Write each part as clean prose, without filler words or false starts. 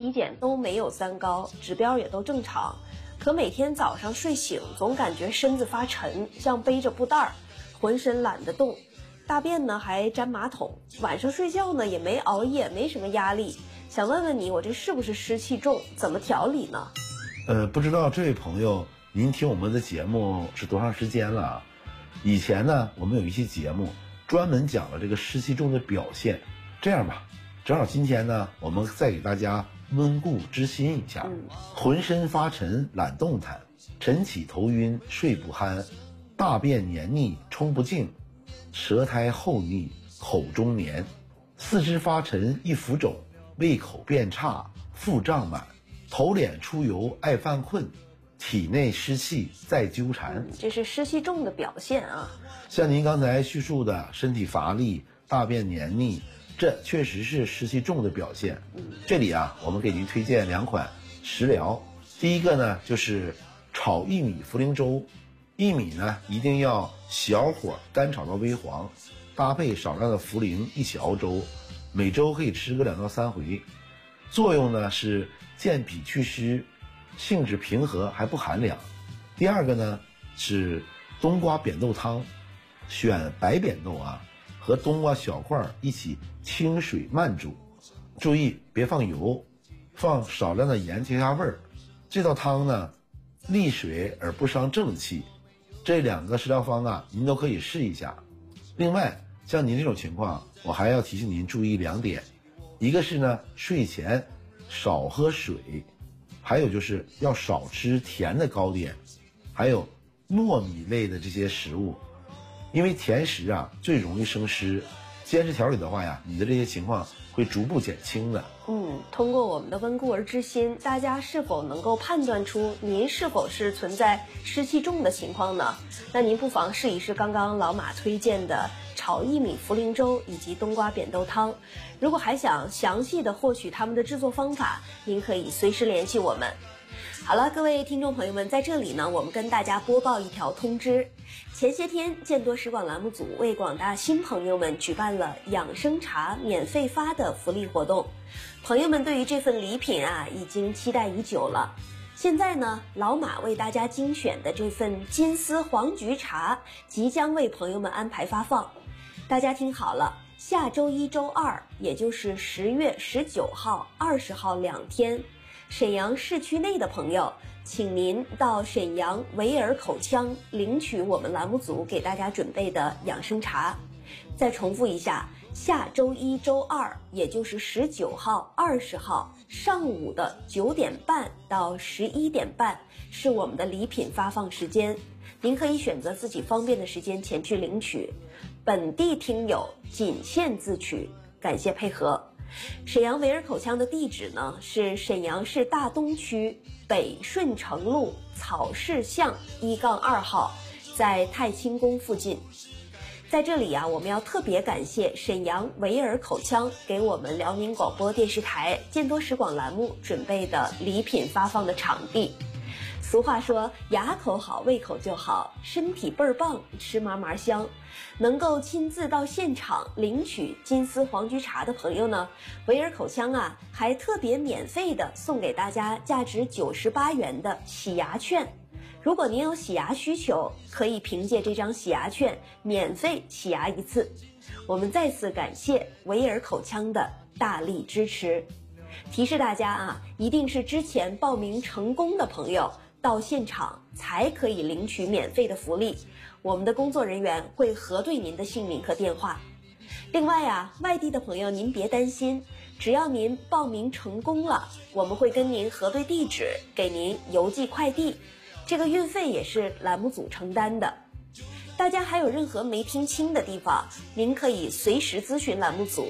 体检都没有3高，指标也都正常，可每天早上睡醒总感觉身子发沉，像背着布袋儿，浑身懒得动，大便呢还沾马桶，晚上睡觉呢也没熬夜，没什么压力。想问问你，我这是不是湿气重？怎么调理呢？ 不知道这位朋友您听我们的节目是多长时间了啊？以前呢我们有一期节目专门讲了这个湿气重的表现。这样吧，正好今天呢我们再给大家温故知新一下。浑身发沉懒动弹，晨起头晕睡不酣，大便黏腻冲不净，舌苔厚腻口中黏，四肢发沉易浮肿，胃口变差腹胀满，头脸出油爱犯困，体内湿气在纠缠。 这是湿气重的表现啊。 像您刚才叙述的身体乏力大便黏腻，这确实是湿气重的表现。这里啊我们给您推荐2款食疗。第一个呢就是炒薏米茯苓粥。薏米呢一定要小火干炒到微黄，搭配少量的茯苓一起熬粥，每周可以吃个2到3回。作用呢是健脾祛湿，性质平和还不寒凉。第二个呢是冬瓜扁豆汤，选白扁豆啊和冬瓜小块一起清水慢煮，注意别放油，放少量的盐提下味儿。这道汤呢利水而不伤正气。这2个食疗方啊您都可以试一下。另外像您这种情况，我还要提醒您注意2点。一个是呢睡前少喝水，还有就是要少吃甜的糕点，还有糯米类的这些食物，因为甜食啊最容易生湿，坚持调理的话呀，你的这些情况会逐步减轻的。 通过我们的温故而知新，大家是否能够判断出您是否是存在湿气重的情况呢？那您不妨试一试刚刚老马推荐的炒薏米茯苓粥以及冬瓜扁豆汤。如果还想详细的获取他们的制作方法，您可以随时联系我们。好了，各位听众朋友们，在这里呢，我们跟大家播报一条通知。前些天见多识广栏目组为广大新朋友们举办了养生茶免费发的福利活动，朋友们对于这份礼品啊已经期待已久了。现在呢，老马为大家精选的这份金丝黄菊茶即将为朋友们安排发放。大家听好了，下周1、周2，也就是10月19号、20号2天，沈阳市区内的朋友，请您到沈阳维尔口腔领取我们栏目组给大家准备的养生茶。再重复一下，下周1、周2，也就是19号、20号上午的9点半到11点半是我们的礼品发放时间，您可以选择自己方便的时间前去领取，本地听友仅限自取，感谢配合。沈阳维尔口腔的地址呢是沈阳市大东区北顺城路草市巷1-2号，在太清宫附近。在这里啊，我们要特别感谢沈阳维尔口腔给我们辽宁广播电视台见多识广栏目准备的礼品发放的场地。俗话说，牙口好胃口就好，身体倍儿棒吃嘛嘛香。能够亲自到现场领取金丝黄菊茶的朋友呢，维尔口腔啊还特别免费的送给大家价值98元的洗牙券。如果您有洗牙需求，可以凭借这张洗牙券免费洗牙1次。我们再次感谢维尔口腔的大力支持。提示大家啊，一定是之前报名成功的朋友到现场才可以领取免费的福利，我们的工作人员会核对您的姓名和电话。另外啊，外地的朋友您别担心，只要您报名成功了，我们会跟您核对地址，给您邮寄快递，这个运费也是栏目组承担的。大家还有任何没听清的地方，您可以随时咨询栏目组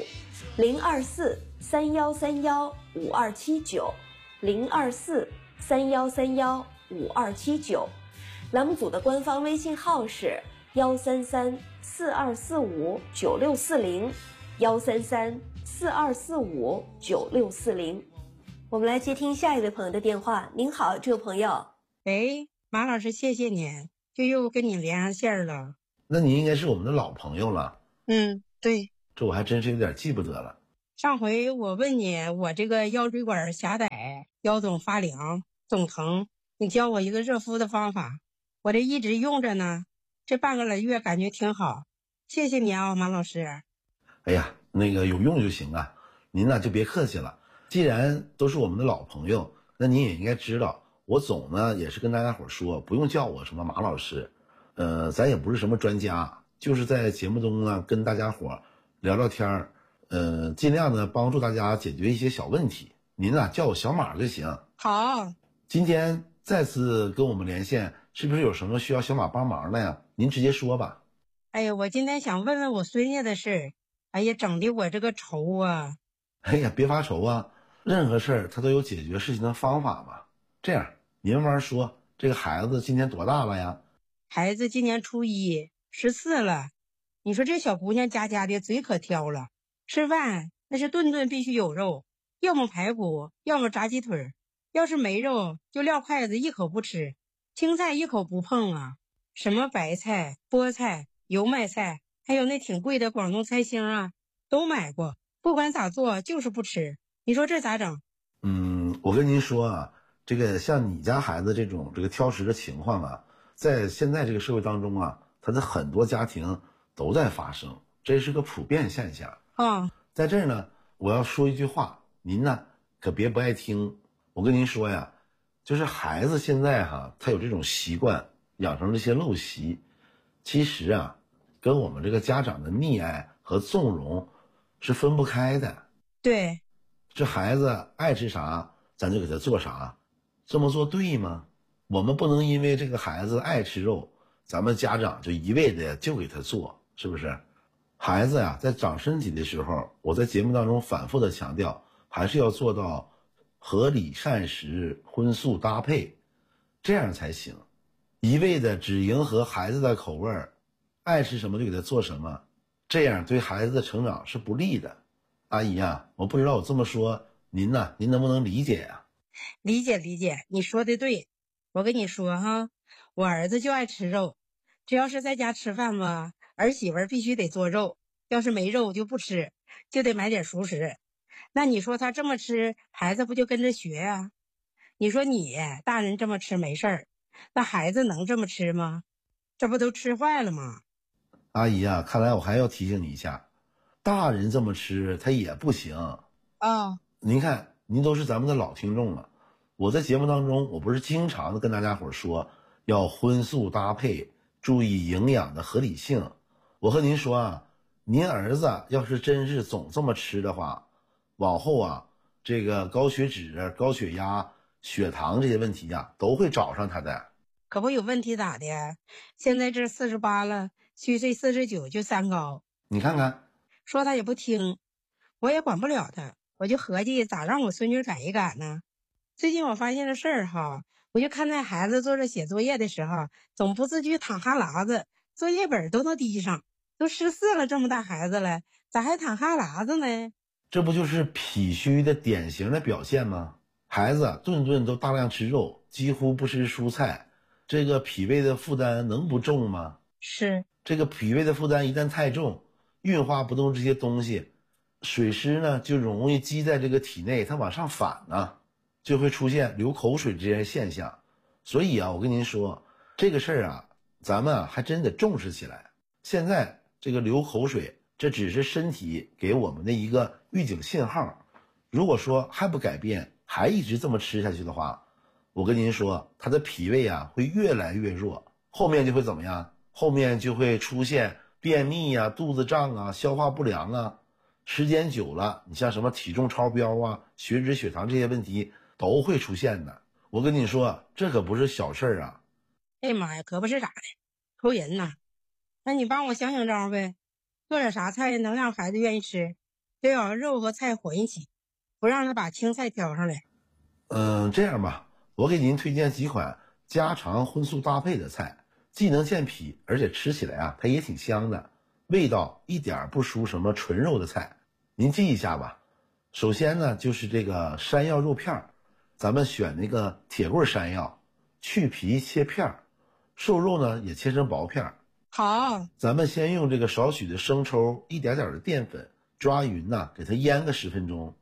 024-3131-5279 024-3131-5279，栏目组的官方微信号是133-4245-9640 133-4245-9640。我们来接听下一位朋友的电话。您好，这位朋友。 喂，马老师，谢谢你，就又跟你连上线了。 那你应该是我们的老朋友了。 对， 这我还真是有点记不得了。 上回我问你，我这个腰椎管狭窄腰总发凉，总疼，你教我一个热敷的方法，我这一直用着呢，这半个来月感觉挺好。谢谢你啊，马老师。 哎呀，那个有用就行啊，您呢就别客气了。既然都是我们的老朋友，那您也应该知道，我总呢也是跟大家伙说，不用叫我什么马老师，咱也不是什么专家，就是在节目中呢跟大家伙聊聊天儿，尽量呢帮助大家解决一些小问题。您呢叫我小马就行。 好， 今天再次跟我们连线，是不是有什么需要小马帮忙的呀？您直接说吧。 哎呀，我今天想问问我孙家的事儿，哎呀，整的我这个愁啊。 哎呀，别发愁啊，任何事儿他都有解决事情的方法嘛。这样，您慢慢说，这个孩子今年多大了呀？ 孩子今年初一，14了。你说这小姑娘家家的嘴可挑了，吃饭那是顿顿必须有肉，要么排骨，要么炸鸡腿，要是没肉就撂筷子一口不吃，青菜一口不碰啊。什么白菜、菠菜、油麦菜，还有那挺贵的广东菜心啊，都买过，不管咋做就是不吃。你说这咋整？ 我跟您说啊，这个像你家孩子这种挑食的情况啊，在现在这个社会当中啊，他的很多家庭都在发生，这是个普遍现象。在这儿呢，我要说一句话，您呢可别不爱听。我跟您说呀，就是孩子现在他有这种习惯，养成这些陋习，其实啊，跟我们这个家长的溺爱和纵容是分不开的。 对， 这孩子爱吃啥，咱就给他做啥，这么做对吗？我们不能因为这个孩子爱吃肉，咱们家长就一味的就给他做，是不是？孩子呀，在长身体的时候，我在节目当中反复的强调，还是要做到合理膳食、荤素搭配，这样才行。一味的只迎合孩子的口味儿，爱吃什么就给他做什么，这样对孩子的成长是不利的。阿姨呀，我不知道我这么说，您能不能理解呀？ 理解，你说的对。我跟你说哈，我儿子就爱吃肉，只要是在家吃饭吧，儿媳妇必须得做肉，要是没肉就不吃，就得买点熟食。那你说他这么吃，孩子不就跟着学呀？你说你大人这么吃没事儿，那孩子能这么吃吗？这不都吃坏了吗？ 阿姨呀，看来我还要提醒你一下，大人这么吃他也不行啊。 您看，您都是咱们的老听众了，我在节目当中，我不是经常的跟大家伙说要荤素搭配，注意营养的合理性。我和您说啊，您儿子要是真是总这么吃的话，往后啊，这个高血脂、高血压、血糖这些问题呀，都会找上他的。 可不有问题咋的？现在这48了，虚岁49就3高。 你看看， 说他也不听，我也管不了他，我就合计咋让我孙女改一改呢？最近我发现了事儿哈，我就看那孩子坐着写作业的时候，总不自觉淌哈喇子，作业本都能滴上。都14了，这么大孩子了，咋还淌哈喇子呢？ 这不就是脾虚的典型的表现吗？孩子顿顿都大量吃肉，几乎不吃蔬菜，这个脾胃的负担能不重吗？ 是， 这个脾胃的负担一旦太重，运化不动这些东西，水湿呢就容易积在这个体内，它往上反呢，就会出现流口水这些现象。所以啊，我跟您说这个事儿啊，咱们还真得重视起来。现在这个流口水，这只是身体给我们的一个预警信号。如果说还不改变，还一直这么吃下去的话，我跟您说，他的脾胃啊会越来越弱，后面就会怎么样？后面就会出现便秘啊、肚子胀啊、消化不良啊。时间久了，你像什么体重超标啊、血脂、血糖这些问题都会出现的。我跟你说，这可不是小事儿啊！ 哎妈呀，可不是咋的，愁人呐！那你帮我想想招呗，做点啥菜能让孩子愿意吃？得要肉和菜混一起，不让他把青菜挑上来。 这样吧，我给您推荐几款家常荤素搭配的菜，既能健脾，而且吃起来啊，它也挺香的，味道一点不输什么纯肉的菜。您记一下吧。首先呢，就是这个山药肉片儿，咱们选那个铁棍山药，去皮切片儿，瘦肉呢也切成薄片儿。 好， 咱们先用这个少许的生抽，一点点的淀粉抓匀呐，给它腌个10分钟，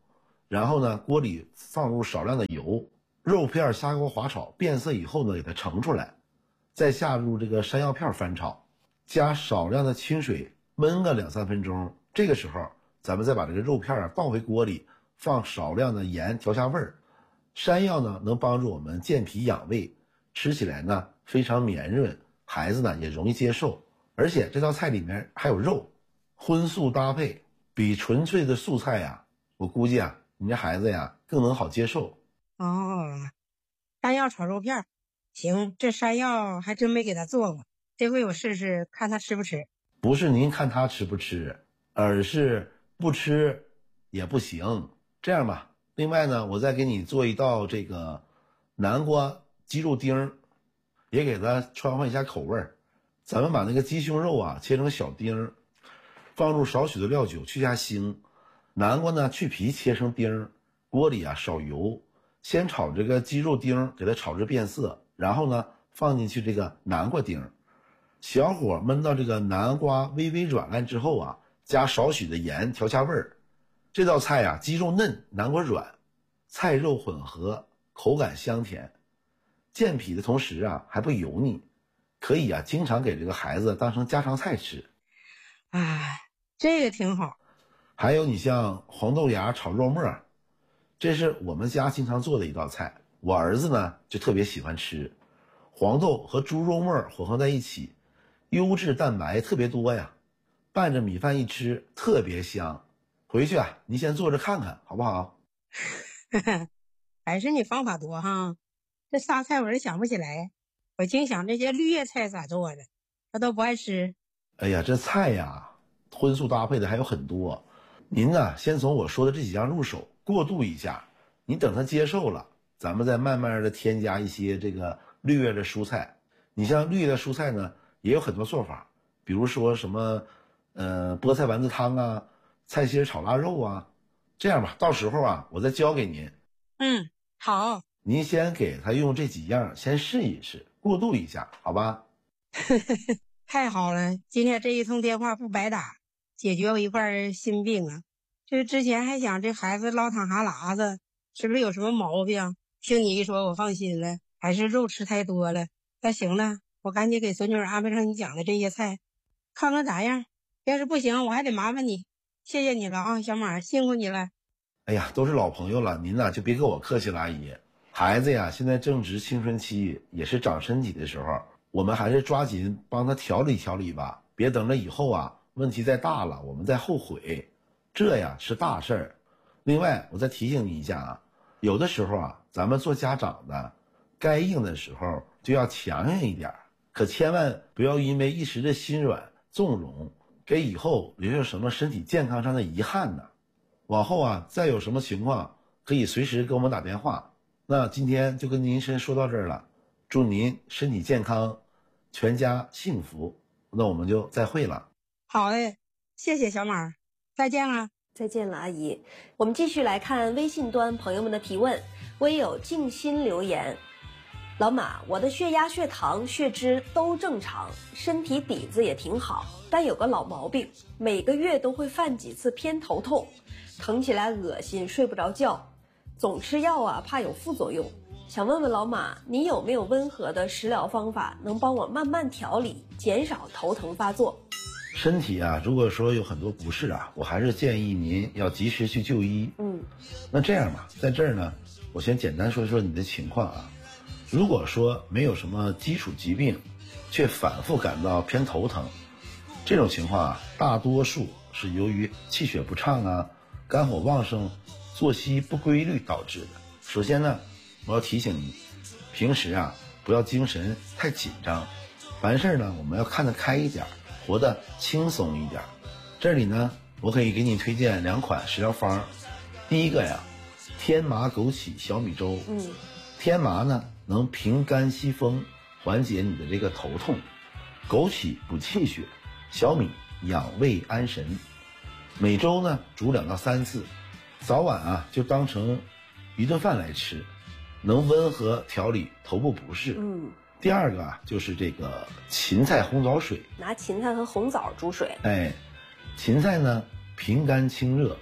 然后呢，锅里放入少量的油，肉片下锅滑炒，变色以后呢，给它盛出来，再下入这个山药片翻炒，加少量的清水焖个2、3分钟。这个时候，咱们再把这个肉片倒回锅里，放少量的盐调下味儿。山药呢，能帮助我们健脾养胃，吃起来呢非常绵润，孩子呢也容易接受。而且这道菜里面还有肉，荤素搭配，比纯粹的素菜呀，我估计啊，你这孩子呀更能好接受。 哦，山药炒肉片，行，这山药还真没给他做过，这回我试试看他吃不吃。 不是您看他吃不吃，而是不吃也不行。这样吧，另外呢，我再给你做一道这个南瓜鸡肉丁，也给他穿换一下口味儿。咱们把那个鸡胸肉啊切成小丁，放入少许的料酒去下腥，南瓜呢去皮切成丁，锅里啊少油，先炒这个鸡肉丁，给它炒至变色，然后呢放进去这个南瓜丁，小火焖到这个南瓜微微软烂之后啊，加少许的盐调下味儿。这道菜啊，鸡肉嫩，南瓜软，菜肉混合，口感香甜，健脾的同时啊还不油腻，可以啊经常给这个孩子当成家常菜吃。 哎，这个挺好。 还有你像黄豆芽炒肉末，这是我们家经常做的一道菜，我儿子呢就特别喜欢吃。黄豆和猪肉末混合在一起，优质蛋白特别多呀，拌着米饭一吃特别香。回去啊你先做着看看好不好？ 还是你方法多哈，这仨菜我是想不起来，我净想这些绿叶菜咋做的，他都不爱吃。 哎呀，这菜呀荤素搭配的还有很多，您呢先从我说的这几样入手，过渡一下，你等他接受了，咱们再慢慢的添加一些这个绿叶的蔬菜。你像绿叶的蔬菜呢也有很多做法，比如说什么菠菜丸子汤啊，菜心炒腊肉啊。这样吧，到时候啊我再教给您。 嗯，好。 您先给他用这几样先试一试，过渡一下好吧？ 太好了，今天这一通电话不白打，解决我一块心病啊。这之前还想这孩子落淌哈喇子是不是有什么毛病，听你一说我放心了，还是肉吃太多了。那行了，我赶紧给孙女安排上你讲的这些菜，看看咋样。要是不行我还得麻烦你，谢谢你了啊，小马，辛苦你了。 哎呀，都是老朋友了，您呐就别跟我客气了，阿姨。孩子呀现在正值青春期，也是长身体的时候，我们还是抓紧帮他调理调理吧，别等着以后啊问题再大了我们再后悔，这呀是大事儿。另外我再提醒你一下啊，有的时候啊咱们做家长的该硬的时候就要强硬一点，可千万不要因为一时的心软纵容，给以后留下什么身体健康上的遗憾呢。往后啊再有什么情况可以随时给我们打电话。那今天就跟您先说到这儿了，祝您身体健康，全家幸福。那我们就再会了。 好嘞，谢谢小马，再见了。 再见了，阿姨。我们继续来看微信端朋友们的提问。微友静心留言：老马，我的血压、血糖、血脂都正常，身体底子也挺好，但有个老毛病，每个月都会犯几次偏头痛，疼起来恶心，睡不着觉，总吃药啊，怕有副作用。想问问老马，你有没有温和的食疗方法，能帮我慢慢调理，减少头疼发作？ 身体啊如果说有很多不适啊，我还是建议您要及时去就医。那这样吧，在这儿呢我先简单说说你的情况啊。如果说没有什么基础疾病，却反复感到偏头疼，这种情况啊大多数是由于气血不畅啊、肝火旺盛、作息不规律导致的。首先呢，我要提醒你，平时啊不要精神太紧张，凡事呢我们要看得开一点，活得轻松一点。这里呢我可以给你推荐2款食疗方。第一个呀，天麻枸杞小米粥。天麻呢能平肝息风，缓解你的这个头痛，枸杞补气血，小米养胃安神。每周呢煮2到3次，早晚啊就当成一顿饭来吃，能温和调理头部不适。第二个啊就是这个芹菜红枣水。 拿芹菜和红枣煮水。 芹菜呢平肝清热，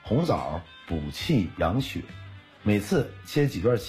红枣补气养血，每次切几段